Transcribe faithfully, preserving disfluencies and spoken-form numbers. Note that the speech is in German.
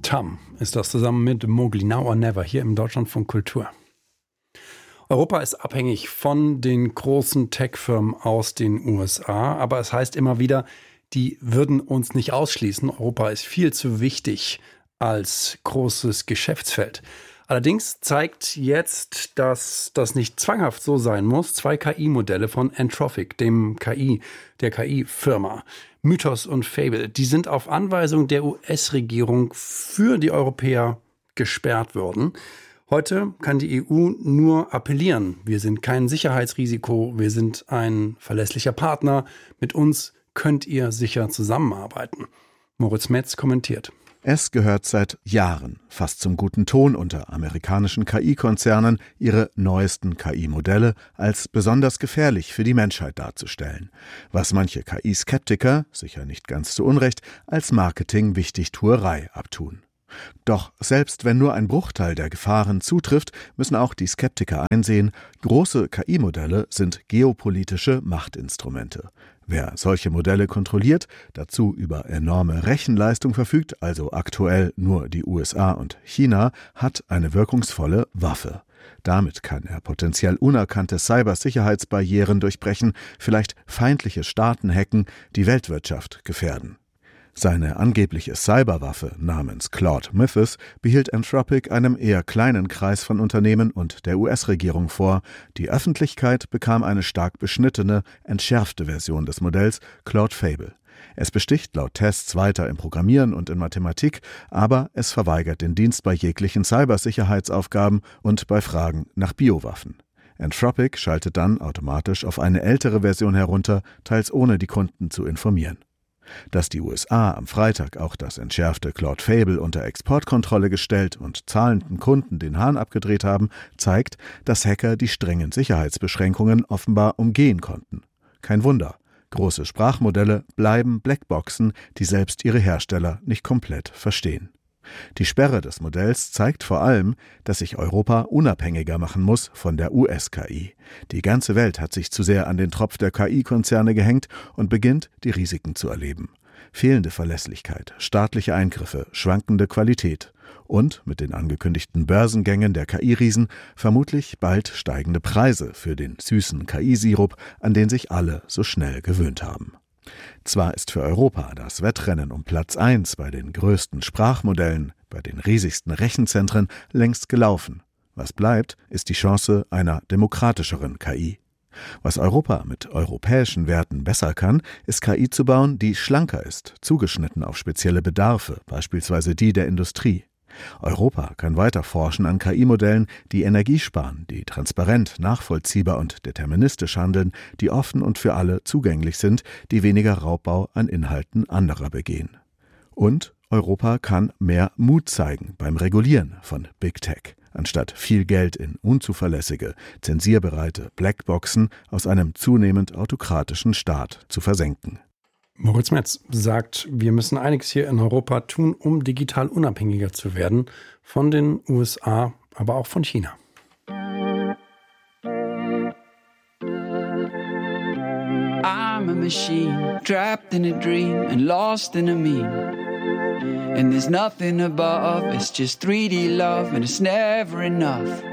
Tam ist das zusammen mit Mowgli, Now or Never, hier im Deutschlandfunk Kultur. Europa ist abhängig von den großen Tech-Firmen aus den U S A, aber es heißt immer wieder, die würden uns nicht ausschließen. Europa ist viel zu wichtig als großes Geschäftsfeld. Allerdings zeigt jetzt, dass das nicht zwanghaft so sein muss. Zwei K I-Modelle von Anthropic, dem K I, der K I-Firma, Mythos und Fable, die sind auf Anweisung der U S-Regierung für die Europäer gesperrt worden. Heute kann die E U nur appellieren. Wir sind kein Sicherheitsrisiko, wir sind ein verlässlicher Partner. Mit uns könnt ihr sicher zusammenarbeiten. Moritz Metz kommentiert. Es gehört seit Jahren fast zum guten Ton unter amerikanischen K I-Konzernen, ihre neuesten K I-Modelle als besonders gefährlich für die Menschheit darzustellen, was manche K I-Skeptiker, sicher nicht ganz zu Unrecht, als Marketing-Wichtigtuerei abtun. Doch selbst wenn nur ein Bruchteil der Gefahren zutrifft, müssen auch die Skeptiker einsehen, große K I-Modelle sind geopolitische Machtinstrumente. Wer solche Modelle kontrolliert, dazu über enorme Rechenleistung verfügt, also aktuell nur die U S A und China, hat eine wirkungsvolle Waffe. Damit kann er potenziell unerkannte Cybersicherheitsbarrieren durchbrechen, vielleicht feindliche Staaten hacken, die Weltwirtschaft gefährden. Seine angebliche Cyberwaffe namens Claude Mythos behielt Anthropic einem eher kleinen Kreis von Unternehmen und der U S-Regierung vor. Die Öffentlichkeit bekam eine stark beschnittene, entschärfte Version des Modells Claude Fable. Es besticht laut Tests weiter im Programmieren und in Mathematik, aber es verweigert den Dienst bei jeglichen Cybersicherheitsaufgaben und bei Fragen nach Biowaffen. Anthropic schaltet dann automatisch auf eine ältere Version herunter, teils ohne die Kunden zu informieren. Dass die U S A am Freitag auch das entschärfte Claude Fable unter Exportkontrolle gestellt und zahlenden Kunden den Hahn abgedreht haben, zeigt, dass Hacker die strengen Sicherheitsbeschränkungen offenbar umgehen konnten. Kein Wunder, große Sprachmodelle bleiben Blackboxen, die selbst ihre Hersteller nicht komplett verstehen. Die Sperre des Modells zeigt vor allem, dass sich Europa unabhängiger machen muss von der U S-K I. Die ganze Welt hat sich zu sehr an den Tropf der K I-Konzerne gehängt und beginnt, die Risiken zu erleben. Fehlende Verlässlichkeit, staatliche Eingriffe, schwankende Qualität und mit den angekündigten Börsengängen der K I-Riesen vermutlich bald steigende Preise für den süßen K I-Sirup, an den sich alle so schnell gewöhnt haben. Zwar ist für Europa das Wettrennen um Platz eins bei den größten Sprachmodellen, bei den riesigsten Rechenzentren längst gelaufen. Was bleibt, ist die Chance einer demokratischeren K I. Was Europa mit europäischen Werten besser kann, ist K I zu bauen, die schlanker ist, zugeschnitten auf spezielle Bedarfe, beispielsweise die der Industrie. Europa kann weiter forschen an K I-Modellen, die Energie sparen, die transparent, nachvollziehbar und deterministisch handeln, die offen und für alle zugänglich sind, die weniger Raubbau an Inhalten anderer begehen. Und Europa kann mehr Mut zeigen beim Regulieren von Big Tech, anstatt viel Geld in unzuverlässige, zensierbereite Blackboxen aus einem zunehmend autokratischen Staat zu versenken. Moritz Metz sagt, wir müssen einiges hier in Europa tun, um digital unabhängiger zu werden von den U S A, aber auch von China. I'm a machine, trapped in a dream and lost in a meme. And there's nothing above, it's just three D love and it's never enough.